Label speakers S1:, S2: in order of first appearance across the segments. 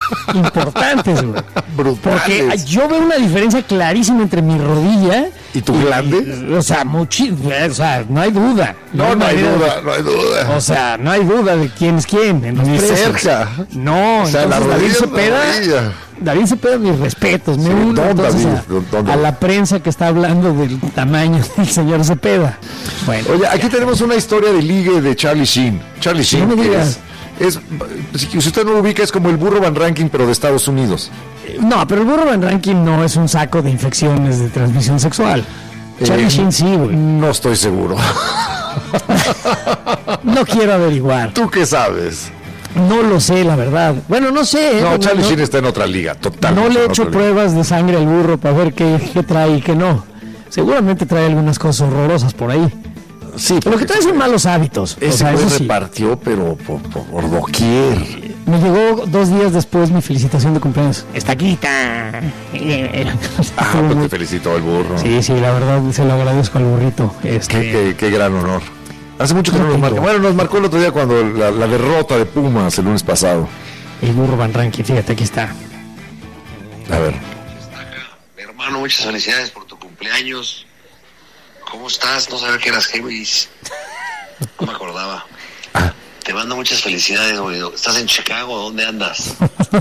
S1: importantes, güey.
S2: Brutales.
S1: Porque yo veo una diferencia clarísima entre mi rodilla
S2: y tu glande.
S1: O sea, no hay duda.
S2: No hay duda.
S1: O sea, no hay duda de quién es quién. En los
S2: ni
S1: precios.
S2: cerca.
S1: No,
S2: o sea,
S1: David Cepeda, mis respetos. Me uno a la prensa que está hablando del tamaño del señor Cepeda. Bueno,
S2: oye, aquí tenemos una historia de ligue de Charlie Sheen. Charlie Sheen,
S1: no me digas.
S2: Si usted no lo ubica, es como el burro Van Ranking, pero de Estados Unidos.
S1: No, pero el burro Van Ranking no es un saco de infecciones de transmisión sexual. Charlie Sheen sí, güey.
S2: No estoy seguro.
S1: No quiero averiguar.
S2: ¿Tú qué sabes?
S1: No lo sé, la verdad. Bueno, no sé.
S2: No, Charlie Sheen está en otra liga, totalmente.
S1: No le he hecho pruebas de sangre al burro para ver qué trae y qué no. Seguramente trae algunas cosas horrorosas por ahí.
S2: Sí,
S1: lo que trae son malos hábitos.
S2: Ese güey repartió, pero por doquier.
S1: Me llegó 2 días después mi felicitación de cumpleaños. Está aquí.
S2: Pues te felicitó el burro.
S1: Sí, la verdad se lo agradezco al burrito.
S2: Qué gran honor. Hace mucho que no nos marca. Bueno, nos marcó el otro día cuando la derrota de Pumas el lunes pasado.
S1: El burro Van Ranking, fíjate, aquí está.
S2: A ver.
S3: Mi hermano, muchas felicidades por tu cumpleaños. ¿Cómo estás? No sabía que eras Géminis. No me acordaba. Te mando muchas felicidades, güey. ¿Estás en Chicago? ¿Dónde andas?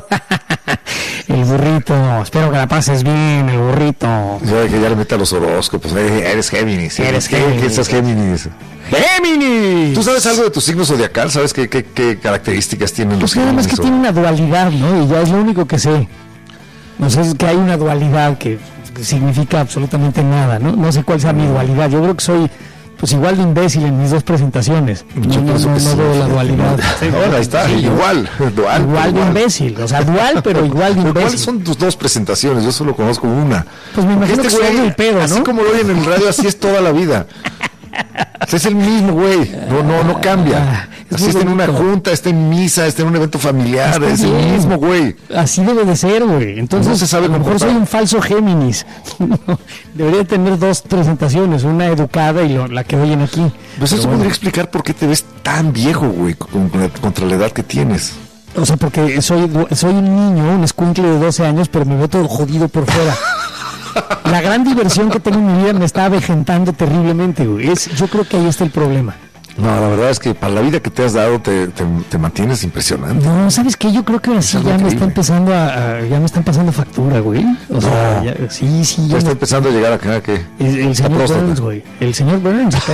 S1: El burrito. Espero que la pases bien, el burrito.
S2: Ya que ya le mete a los horóscopos. Eres Géminis.
S1: Eres Géminis.
S2: ¿Qué estás Géminis?
S1: ¡Géminis!
S2: ¿Tú sabes algo de tu signo zodiacal? ¿Sabes qué características tienen los
S1: signos? Pues además que tiene una dualidad, ¿no? Y ya es lo único que sé. No sé, es que hay una dualidad que significa absolutamente nada, ¿no? No sé cuál sea mi dualidad. Yo creo que soy pues igual de imbécil en mis 2 presentaciones. No veo la dualidad.
S2: Ahora ahí está, igual
S1: de imbécil, o sea, dual, pero igual de imbécil.
S2: ¿Cuáles son tus 2 presentaciones? Yo solo conozco una.
S1: Pues me imagino que soy el pedo, ¿no?
S2: Así como lo oyen en el radio, así es toda la vida. Es el mismo güey, no cambia. Así está en una junta, está en misa, está en un evento familiar, es el mismo güey.
S1: Así debe de ser, güey. Entonces,
S2: no se sabe
S1: a lo mejor soy un falso Géminis. Debería tener 2 presentaciones, una educada y la que oyen aquí.
S2: Pues eso podría explicar por qué te ves tan viejo, güey, contra la edad que tienes.
S1: O sea, porque soy un niño, un escuincle de 12 años, pero me veo todo jodido por fuera. La gran diversión que tengo en mi vida me está avejentando terriblemente, güey. Yo creo que ahí está el problema.
S2: No, la verdad es que para la vida que te has dado te mantienes impresionante.
S1: No, ¿sabes qué? Yo creo que ahora sí ya me está empezando ya me están pasando factura, güey. O sea, sí.
S2: Ya está empezando a llegar acá, ¿qué?
S1: El señor Burns, güey. El señor Burns acá.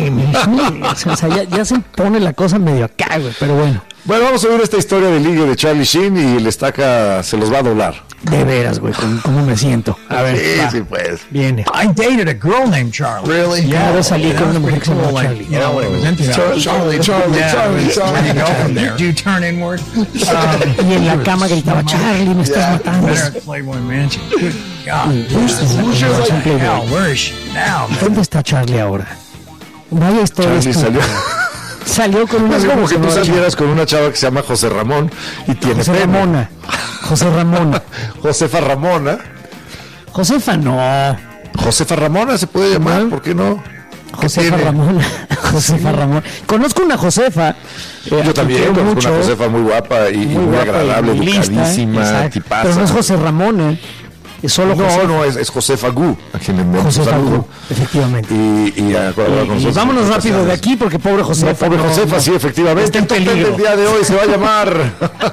S1: O sea, ya se pone la cosa medio acá, güey, pero bueno.
S2: Bueno, vamos a ver esta historia del ligue de Charlie Sheen y el estaca se los va a doblar.
S1: De veras, güey, ¿cómo me siento? A ver,
S2: sí, pues.
S1: Viene.
S4: I dated a girl named Charlie.
S3: Really?
S1: Ya, ahora salí con una mujer que se llama Charlie.
S4: You know, it was into that.
S2: Charlie.
S4: Where do you go from there? Do you turn inward?
S1: Y en la cama gritaba, Charlie, me estás matando.
S4: There at Playboy Mansion. Good God. Where is she now?
S1: ¿Dónde está Charlie ahora? Vaya historia.
S2: Charlie
S1: salió con una...
S2: Es como que tú salieras con una chava que se llama José Ramón y tiene
S1: José Ramona.
S2: Josefa Ramona.
S1: Josefa no.
S2: Josefa Ramona se puede llamar, ¿por qué no?
S1: Josefa Ramona. Conozco una Josefa.
S2: Yo también conozco una Josefa muy guapa y muy agradable, educadísima, tipaza.
S1: Pero no es José Ramón, Es solo
S2: es Josefa Gu, a quien le enviamos un
S1: Josefa
S2: saludo.
S1: Gu, efectivamente.
S2: Y a colaborar con nosotros.
S1: Vámonos rápido de aquí porque pobre Josefa.
S2: Sí, efectivamente.
S1: Está en peligro.
S2: El día de hoy se va a llamar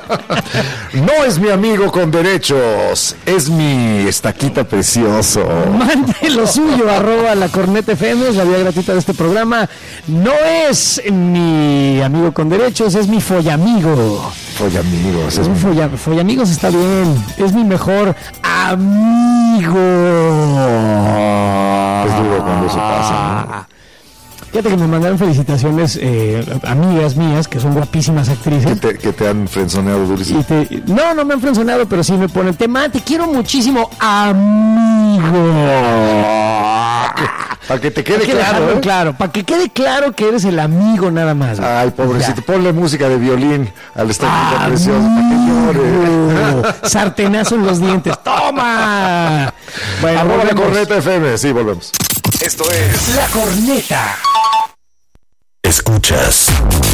S2: No es mi amigo con derechos, es mi estaquita precioso.
S1: Mande lo suyo, @La Corneta FM, es la vía gratuita de este programa. No es mi amigo con derechos, es mi follamigo.
S2: Follamigos.
S1: Follamigos está bien. Es mi mejor amigo.
S2: Es duro cuando eso pasa, ¿no?
S1: Fíjate que me mandaron felicitaciones amigas mías que son guapísimas actrices.
S2: Que te han frenzoneado durísimo.
S1: No me han frenzoneado, pero sí me ponen, te quiero muchísimo, amigo.
S2: Para que te quede claro,
S1: claro, para que quede claro que eres el amigo nada más.
S2: Ay, pobrecito, ponle música de violín al estaquita precioso para que llore.
S1: Sartenazo en los dientes, ¡toma!
S2: Bueno, @La Corneta FM, sí, volvemos.
S5: Esto es
S1: La Corneta.
S5: Escuchas